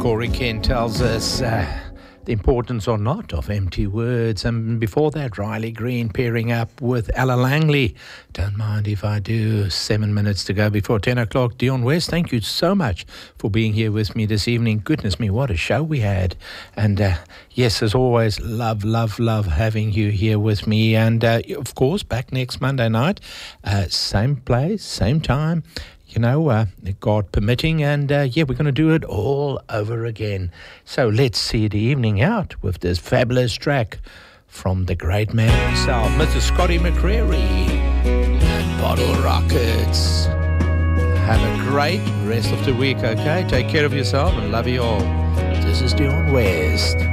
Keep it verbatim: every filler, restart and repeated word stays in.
Corey Kent tells us uh, the importance or not of empty words. And before that, Riley Green pairing up with Ella Langley. Don't mind if I do. Seven minutes to go before ten o'clock. Dion West, thank you so much for being here with me this evening. Goodness me, what a show we had. And uh, yes, as always, love, love, love having you here with me. And uh, of course, back next Monday night, uh, same place, same time. You know, uh, God permitting, and uh, yeah, we're going to do it all over again. So let's see the evening out with this fabulous track from the great man himself, Mister Scotty McCreery and Bottle Rockets. Have a great rest of the week, okay? Take care of yourself and love you all. This is Dion West.